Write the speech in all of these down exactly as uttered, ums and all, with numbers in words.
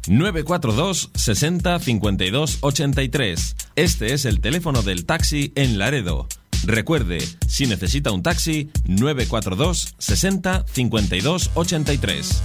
nueve cuatro dos sesenta cincuenta y dos ochenta y tres. Este es el teléfono del taxi en Laredo. Recuerde, si necesita un taxi, nueve cuatro dos sesenta cincuenta y dos ochenta y tres.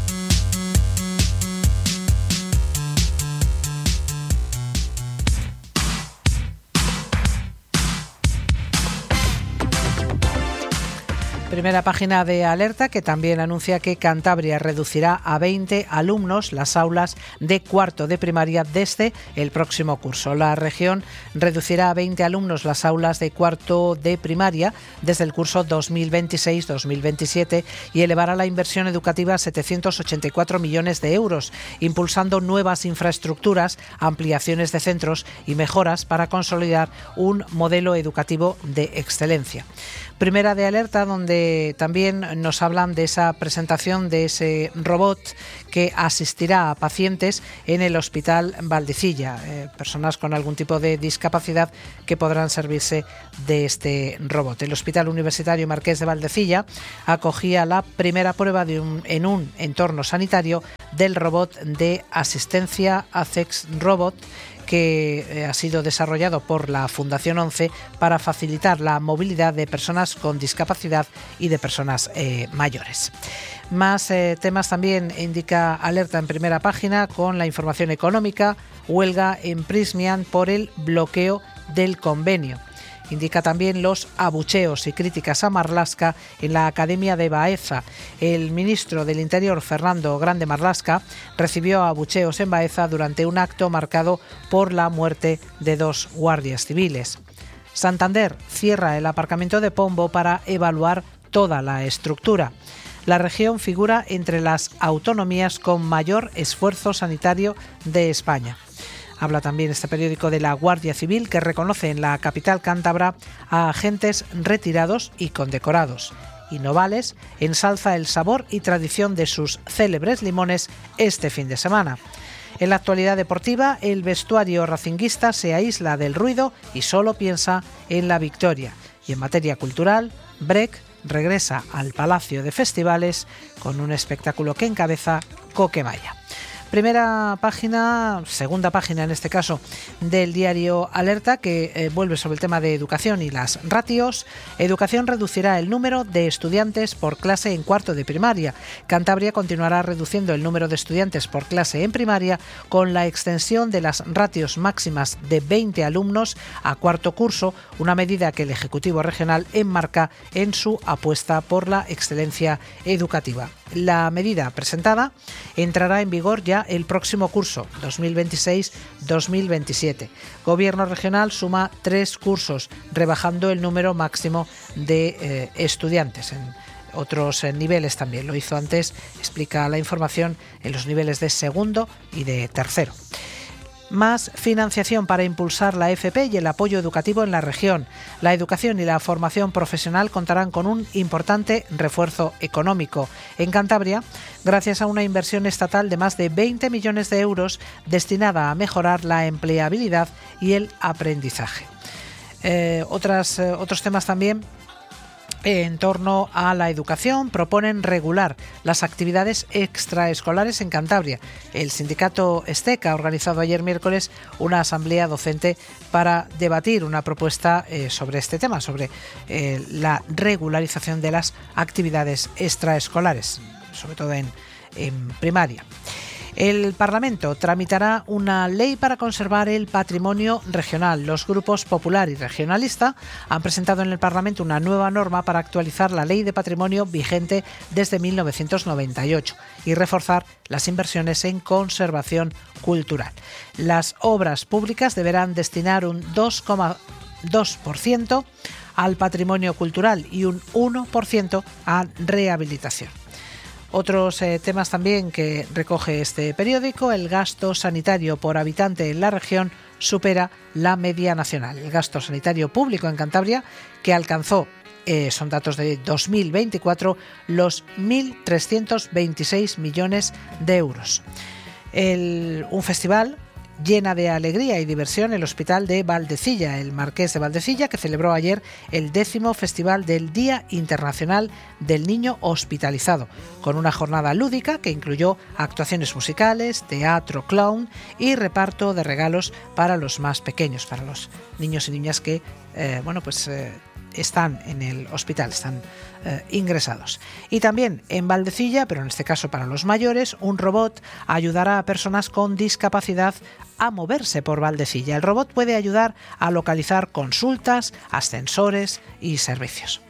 Primera página de Alerta, que también anuncia que Cantabria reducirá a veinte alumnos las aulas de cuarto de primaria desde el próximo curso. La región reducirá a veinte alumnos las aulas de cuarto de primaria desde el curso dos mil veintiséis dos mil veintisiete y elevará la inversión educativa a setecientos ochenta y cuatro millones de euros, impulsando nuevas infraestructuras, ampliaciones de centros y mejoras para consolidar un modelo educativo de excelencia. Primera de Alerta, donde también nos hablan de esa presentación de ese robot que asistirá a pacientes en el Hospital Valdecilla, eh, personas con algún tipo de discapacidad que podrán servirse de este robot. El Hospital Universitario Marqués de Valdecilla acogía la primera prueba de un, en un entorno sanitario del robot de asistencia ACEX Robot, que ha sido desarrollado por la Fundación ONCE para facilitar la movilidad de personas con discapacidad y de personas eh, mayores. Más eh, temas también indica Alerta en primera página con la información económica. Huelga en Prysmian por el bloqueo del convenio. Indica también los abucheos y críticas a Marlaska en la Academia de Baeza. El ministro del Interior, Fernando Grande Marlaska, recibió abucheos en Baeza durante un acto marcado por la muerte de dos guardias civiles. Santander cierra el aparcamiento de Pombo para evaluar toda la estructura. La región figura entre las autonomías con mayor esfuerzo sanitario de España. Habla también este periódico de la Guardia Civil, que reconoce en la capital cántabra a agentes retirados y condecorados. Y Novales ensalza el sabor y tradición de sus célebres limones este fin de semana. En la actualidad deportiva, el vestuario racinguista se aísla del ruido y solo piensa en la victoria. Y en materia cultural, Breck regresa al Palacio de Festivales con un espectáculo que encabeza Coquemaya. Primera página, segunda página en este caso, del diario Alerta, que eh, vuelve sobre el tema de educación y las ratios. Educación reducirá el número de estudiantes por clase en cuarto de primaria. Cantabria continuará reduciendo el número de estudiantes por clase en primaria con la extensión de las ratios máximas de veinte alumnos a cuarto curso, una medida que el Ejecutivo Regional enmarca en su apuesta por la excelencia educativa. La medida presentada entrará en vigor ya el próximo curso, dos mil veintiséis dos mil veintisiete. Gobierno regional suma tres cursos, rebajando el número máximo de eh, estudiantes. En otros eh, niveles también. Lo hizo antes, explica la información, en los niveles de segundo y de tercero. Más financiación para impulsar la F P y el apoyo educativo en la región. La educación y la formación profesional contarán con un importante refuerzo económico. En Cantabria, gracias a una inversión estatal de más de veinte millones de euros destinada a mejorar la empleabilidad y el aprendizaje. Eh, otras, eh, otros temas también. En torno a la educación, proponen regular las actividades extraescolares en Cantabria. El sindicato Esteca ha organizado ayer miércoles una asamblea docente para debatir una propuesta eh, sobre este tema, sobre eh, la regularización de las actividades extraescolares, sobre todo en, en primaria. El Parlamento tramitará una ley para conservar el patrimonio regional. Los grupos Popular y Regionalista han presentado en el Parlamento una nueva norma para actualizar la Ley de Patrimonio vigente desde mil novecientos noventa y ocho y reforzar las inversiones en conservación cultural. Las obras públicas deberán destinar un dos coma dos por ciento al patrimonio cultural y un uno por ciento a rehabilitación. Otros eh, temas también que recoge este periódico: el gasto sanitario por habitante en la región supera la media nacional. El gasto sanitario público en Cantabria, que alcanzó, eh, son datos de dos mil veinticuatro, los mil trescientos veintiséis millones de euros. El, un festival llena de alegría y diversión el Hospital de Valdecilla, el Marqués de Valdecilla, que celebró ayer el décimo Festival del Día Internacional del Niño Hospitalizado, con una jornada lúdica que incluyó actuaciones musicales, teatro, clown y reparto de regalos para los más pequeños, para los niños y niñas que, eh, bueno, pues... Eh, están en el hospital, están eh, ingresados. Y también en Valdecilla, pero en este caso para los mayores, un robot ayudará a personas con discapacidad a moverse por Valdecilla. El robot puede ayudar a localizar consultas, ascensores y servicios.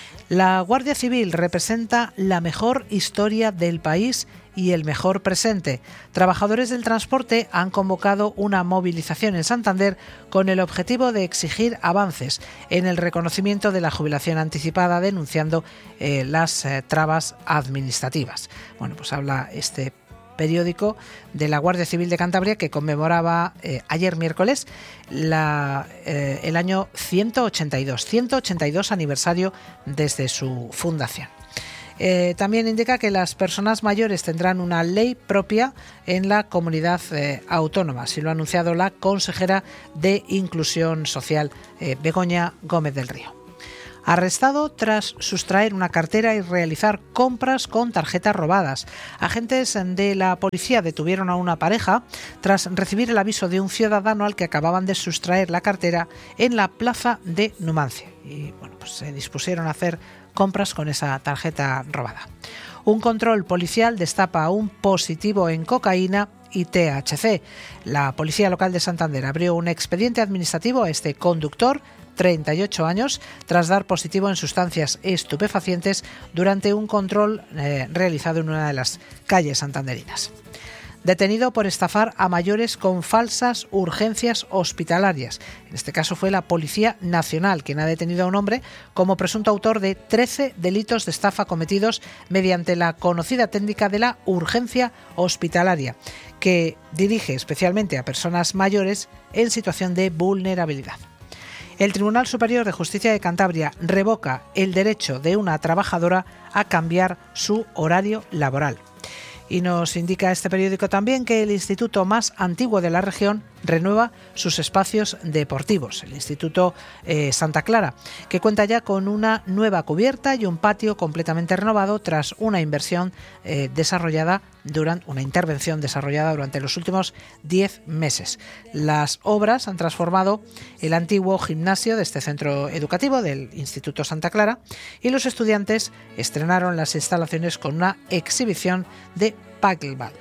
La Guardia Civil representa la mejor historia del país y el mejor presente. Trabajadores del transporte han convocado una movilización en Santander con el objetivo de exigir avances en el reconocimiento de la jubilación anticipada, denunciando eh, las eh, trabas administrativas. Bueno, pues habla este periódico de la Guardia Civil de Cantabria, que conmemoraba eh, ayer miércoles la, eh, el año ciento ochenta y dos aniversario desde su fundación. Eh, también indica que las personas mayores tendrán una ley propia en la comunidad eh, autónoma, así lo ha anunciado la consejera de Inclusión Social, eh, Begoña Gómez del Río. Arrestado tras sustraer una cartera y realizar compras con tarjetas robadas. Agentes de la policía detuvieron a una pareja tras recibir el aviso de un ciudadano al que acababan de sustraer la cartera en la plaza de Numancia. Y bueno, pues se dispusieron a hacer compras con esa tarjeta robada. Un control policial destapa un positivo en cocaína y T H C. La Policía Local de Santander abrió un expediente administrativo a este conductor, treinta y ocho años, tras dar positivo en sustancias estupefacientes durante un control eh, realizado en una de las calles santanderinas. Detenido por estafar a mayores con falsas urgencias hospitalarias. En este caso fue la Policía Nacional quien ha detenido a un hombre como presunto autor de trece delitos de estafa cometidos mediante la conocida técnica de la urgencia hospitalaria, que dirige especialmente a personas mayores en situación de vulnerabilidad. El Tribunal Superior de Justicia de Cantabria revoca el derecho de una trabajadora a cambiar su horario laboral. Y nos indica este periódico también que el instituto más antiguo de la región renueva sus espacios deportivos, el Instituto eh, Santa Clara, que cuenta ya con una nueva cubierta y un patio completamente renovado tras una inversión eh, desarrollada durante una intervención desarrollada durante los últimos diez meses. Las obras han transformado el antiguo gimnasio de este centro educativo del Instituto Santa Clara y los estudiantes estrenaron las instalaciones con una exhibición de packleball.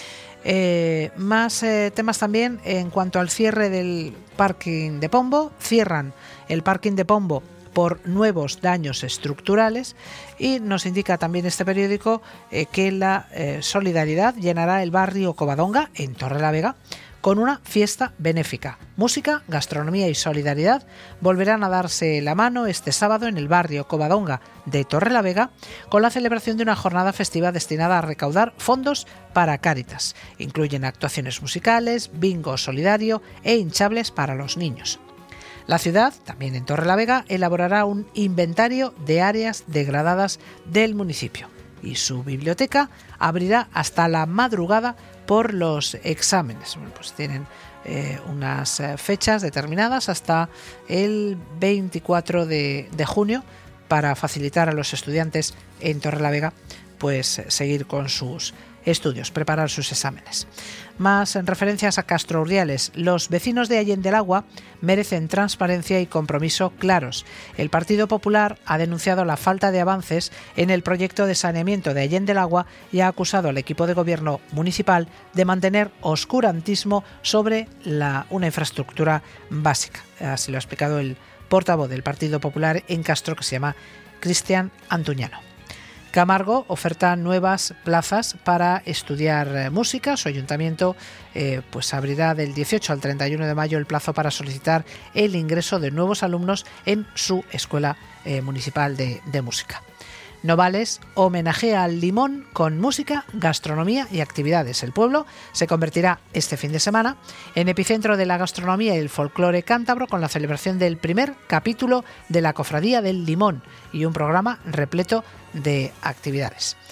Eh, más eh, temas también en cuanto al cierre del parking de Pombo. Cierran el parking de Pombo por nuevos daños estructurales y nos indica también este periódico eh, que la eh, solidaridad llenará el barrio Covadonga en Torrelavega con una fiesta benéfica. Música, gastronomía y solidaridad volverán a darse la mano este sábado en el barrio Covadonga de Torrelavega con la celebración de una jornada festiva destinada a recaudar fondos para Cáritas. Incluyen actuaciones musicales, bingo solidario e hinchables para los niños. La ciudad, también en Torrelavega, elaborará un inventario de áreas degradadas del municipio y su biblioteca abrirá hasta la madrugada por los exámenes. Bueno, pues tienen eh, unas eh, fechas determinadas hasta el veinticuatro de junio para facilitar a los estudiantes en Torrelavega pues seguir con sus estudios, preparar sus exámenes. Más en referencias a Castro Urdiales, los vecinos de Allende el Agua merecen transparencia y compromiso claros. El Partido Popular ha denunciado la falta de avances en el proyecto de saneamiento de Allende el Agua y ha acusado al equipo de gobierno municipal de mantener oscurantismo sobre la, una infraestructura básica. Así lo ha explicado el portavoz del Partido Popular en Castro, que se llama Cristian Antuñano. Camargo oferta nuevas plazas para estudiar música. Su ayuntamiento eh, pues abrirá del dieciocho al treinta y uno de mayo el plazo para solicitar el ingreso de nuevos alumnos en su escuela eh, municipal de, de música. Novales homenajea al Limón con música, gastronomía y actividades. El pueblo se convertirá este fin de semana en epicentro de la gastronomía y el folclore cántabro con la celebración del primer capítulo de la Cofradía del Limón y un programa repleto de actividades.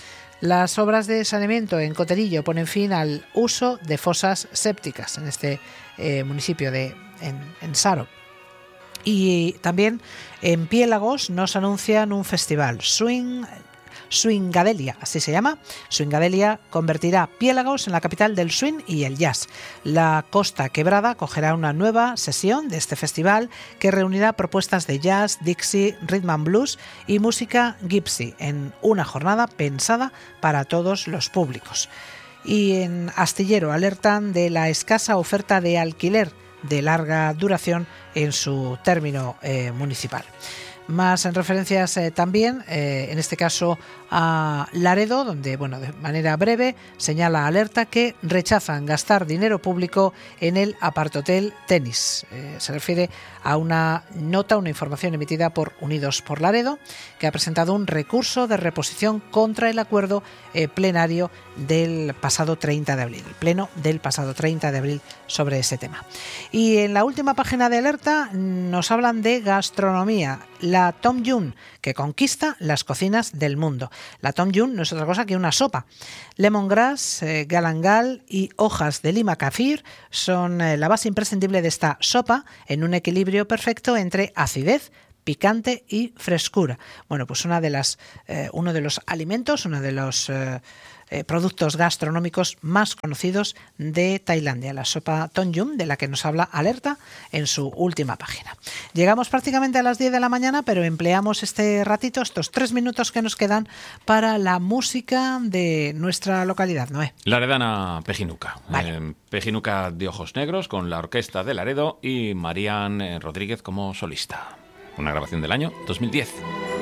Las obras de saneamiento en Coterillo ponen fin al uso de fosas sépticas en este eh, municipio de en, en Saro. Y también en Piélagos nos anuncian un festival, Swing... Swingadelia, así se llama. Swingadelia convertirá Piélagos en la capital del swing y el jazz. La Costa Quebrada acogerá una nueva sesión de este festival que reunirá propuestas de jazz, Dixie, rhythm and blues y música gypsy en una jornada pensada para todos los públicos. Y en Astillero alertan de la escasa oferta de alquiler de larga duración en su término eh, municipal. Más en referencias eh, también, eh, en este caso a Laredo, donde, bueno, de manera breve señala Alerta que rechazan gastar dinero público en el apartotel Tenis. Eh, se refiere a una nota, una información emitida por Unidos por Laredo, que ha presentado un recurso de reposición contra el acuerdo eh, plenario del pasado treinta de abril, el pleno del pasado treinta de abril sobre ese tema. Y en la última página de Alerta nos hablan de gastronomía. La Tom Yum, que conquista las cocinas del mundo. La Tom Yum no es otra cosa que una sopa. Lemongrass, eh, galangal y hojas de lima kafir son eh, la base imprescindible de esta sopa, en un equilibrio perfecto entre acidez, picante y frescura. Bueno, pues una de las, eh, uno de los alimentos, uno de los eh, eh, productos gastronómicos más conocidos de Tailandia, la sopa Tom Yum, de la que nos habla Alerta en su última página. Llegamos prácticamente a las diez de la mañana, pero empleamos este ratito, estos tres minutos que nos quedan, para la música de nuestra localidad, Noé. Laredana Pejinuca. Vale. Eh, Pejinuca de ojos negros, con la orquesta de Laredo y Marían Rodríguez como solista. Una grabación del año dos mil diez.